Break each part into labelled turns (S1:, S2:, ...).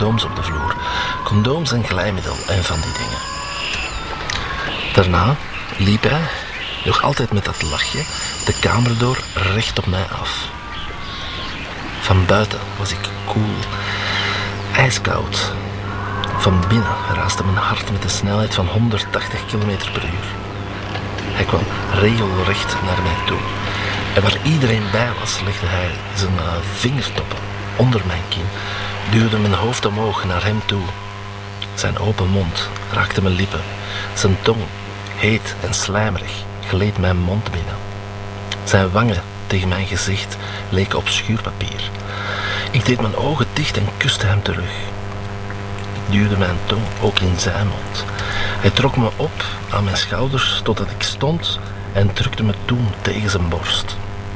S1: condooms op de vloer. Condooms en glijmiddel en van die dingen. Daarna liep hij, nog altijd met dat lachje, de kamer door recht op mij af. Van buiten was ik koel, ijskoud. Van binnen raaste mijn hart met een snelheid van 180 km per uur. Hij kwam regelrecht naar mij toe. En waar iedereen bij was, legde hij zijn vingertoppen onder mijn kin, duwde mijn hoofd omhoog naar hem toe. Zijn open mond raakte mijn lippen. Zijn tong, heet en slijmerig, gleed mijn mond binnen. Zijn wangen tegen mijn gezicht leken op schuurpapier. Ik deed mijn ogen dicht en kuste hem terug. Ik duwde mijn tong ook in zijn mond. Hij trok me op aan mijn schouders totdat ik stond en drukte me toen tegen zijn borst.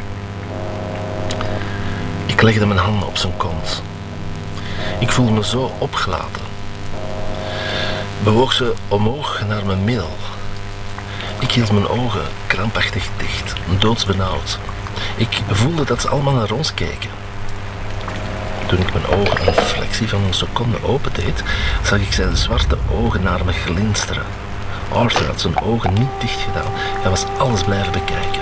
S1: Ik legde mijn handen op zijn kont. Ik voelde me zo opgelaten. Bewoog ze omhoog naar mijn middel. Ik hield mijn ogen krampachtig dicht, doodsbenauwd. Ik voelde dat ze allemaal naar ons keken. Toen ik mijn ogen een flexie van een seconde opendeed, zag ik zijn zwarte ogen naar me glinsteren. Arthur had zijn ogen niet dicht gedaan. Hij was alles blijven bekijken.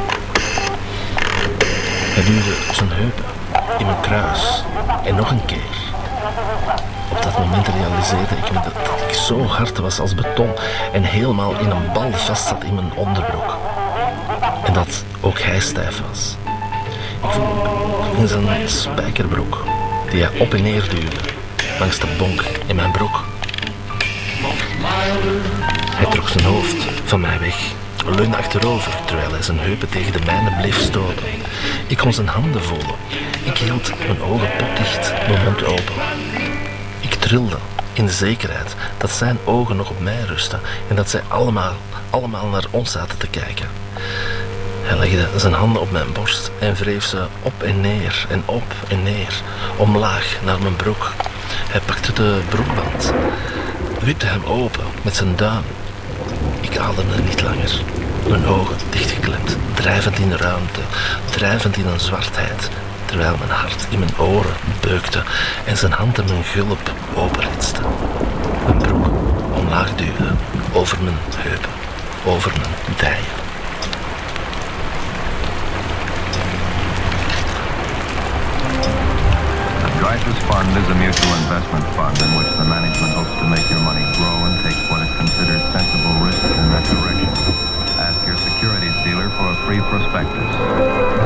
S1: Hij duwde zijn heupen in mijn kruis. En nog een keer. Op dat moment realiseerde ik me dat ik zo hard was als beton en helemaal in een bal vastzat in mijn onderbroek. En dat ook hij stijf was. Ik voelde in zijn spijkerbroek, die hij op en neer duwde, langs de bonk in mijn broek. Hij trok zijn hoofd van mij weg, leunde achterover, terwijl hij zijn heupen tegen de mijne bleef stoten. Ik kon zijn handen voelen. Ik hield mijn ogen potdicht, mijn mond open. Ik trilde in de zekerheid dat zijn ogen nog op mij rustten en dat zij allemaal naar ons zaten te kijken. Hij legde zijn handen op mijn borst en wreef ze op en neer en op en neer, omlaag naar mijn broek. Hij pakte de broekband, wipte hem open met zijn duim. Ik ademde niet langer, mijn ogen dichtgeklemd, drijvend in de ruimte, drijvend in een zwartheid, terwijl mijn hart in mijn oren beukte en zijn handen mijn gulp openritste. Mijn broek omlaag duwde, over mijn heupen, over mijn dijen.
S2: Dreyfus Fund is a mutual investment fund in which the management hopes to make your money grow and take what it considers sensible risks in that direction. Ask your securities dealer for a free prospectus.